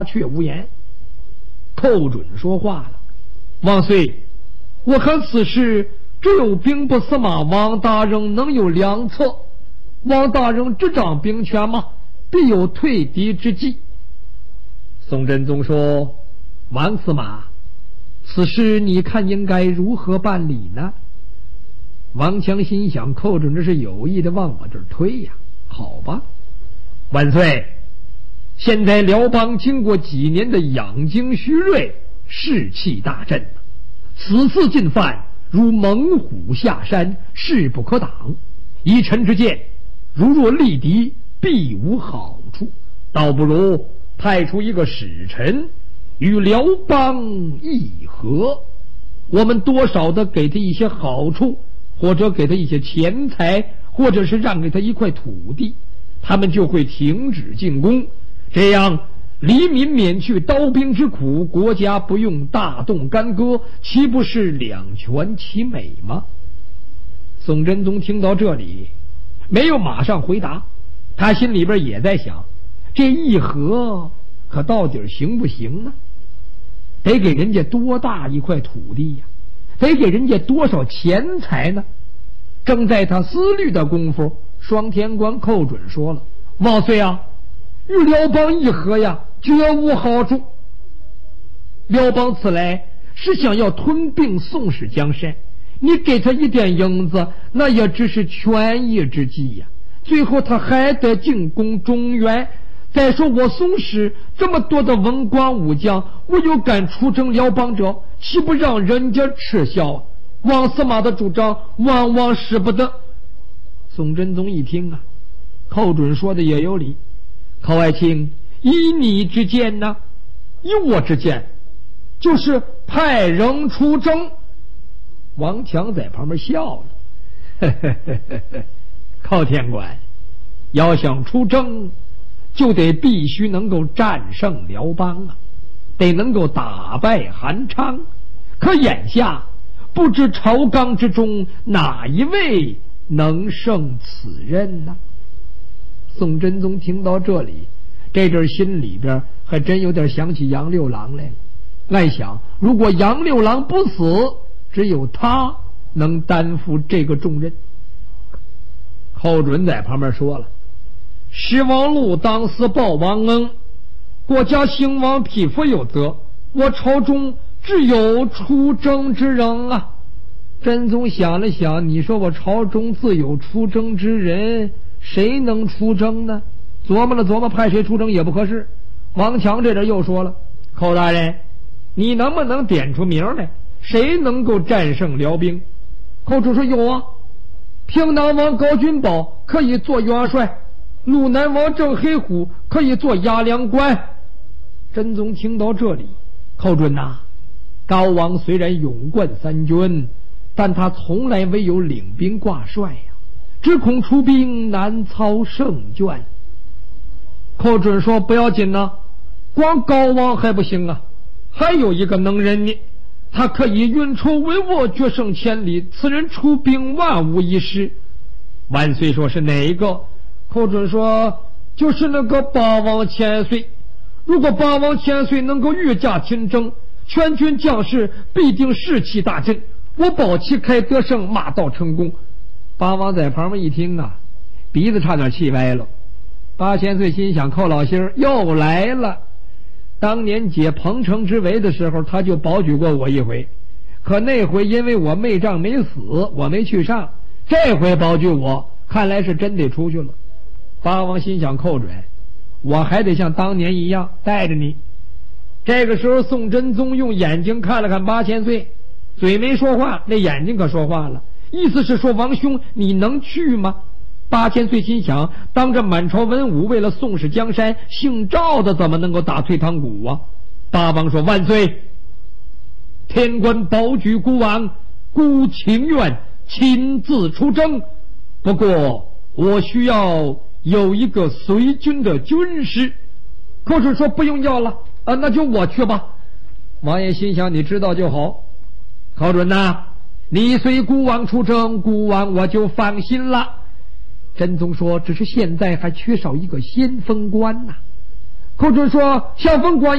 却无言。寇准说话了：王遂，我看此事只有兵部司马王大人能有良策。王大人执掌兵权吗？必有退敌之计。宋真宗说：王司马，此事你看应该如何办理呢？王强心想，寇准这是有意的往我这儿推呀。好吧，万岁，现在辽邦经过几年的养精蓄锐，士气大振，此次进犯如猛虎下山，势不可挡。依臣之见，如若力敌，必无好处，倒不如派出一个使臣与辽邦议和，我们多少的给他一些好处，或者给他一些钱财，或者是让给他一块土地，他们就会停止进攻，这样黎民免去刀兵之苦，国家不用大动干戈，岂不是两全其美吗？宋真宗听到这里没有马上回答，他心里边也在想，这议和可到底行不行呢？得给人家多大一块土地呀？得给人家多少钱财呢？正在他思虑的功夫，双天官寇准说了：王岁啊，与辽邦议和呀，绝无好处。辽邦此来是想要吞并宋氏江山，你给他一点银子，那也只是权宜之计呀。最后他还得进攻中原。再说我宋氏这么多的文官武将，我有敢出征辽邦者，岂不让人家耻笑啊？王司马的主张往往使不得。宋真宗一听啊，寇准说的也有理。寇爱卿，以你之见呢？以我之见，就是派人出征。王强在旁边笑了：寇天官，要想出征，就得必须能够战胜辽邦啊，得能够打败韩昌。可眼下不知朝纲之中哪一位能胜此任呢？宋真宗听到这里，这阵心里边还真有点想起杨六郎来了。暗想，如果杨六郎不死，只有他能担负这个重任。寇准在旁边说了：失王禄当思报王恩，国家兴亡匹夫有责，我朝中只有出征之人啊。真宗想了想，你说我朝中自有出征之人，谁能出征呢？琢磨了琢磨，派谁出征也不合适。王强这阵又说了：寇大人，你能不能点出名来，谁能够战胜辽兵？寇准说：有啊，平南王高君宝可以做元帅，路南王郑黑虎可以做押粮官。真宗听到这里，寇准呐，高王虽然勇冠三军，但他从来未有领兵挂帅呀，只恐出兵难操胜券。寇准说：不要紧呐，光高王还不行啊，还有一个能人呢，他可以运筹帷幄，决胜千里，此人出兵万无一失。万岁说：是哪一个？寇准说：就是那个八王千岁。如果八王千岁能够御驾亲征，全军将士必定士气大振，我保旗开得胜，马到成功。八王在旁边一听啊，鼻子差点气歪了。八千岁心想：寇老星又来了。当年解彭城之围的时候，他就保举过我一回，可那回因为我妹丈没死，我没去上。这回保举我，看来是真得出去了。八王心想：寇准，我还得像当年一样带着你。这个时候，宋真宗用眼睛看了看八千岁，嘴没说话，那眼睛可说话了，意思是说：王兄，你能去吗？八千岁心想，当着满朝文武为了宋氏江山，姓赵的怎么能够打退堂鼓啊？八王说：万岁，天官保举孤王，孤情愿亲自出征，不过我需要有一个随军的军师。寇准说：不用要了啊，那就我去吧。王爷心想：你知道就好。寇准呐，你随孤王出征，孤王我就放心了。真宗说：只是现在还缺少一个先锋官呐。 寇准说：“相逢观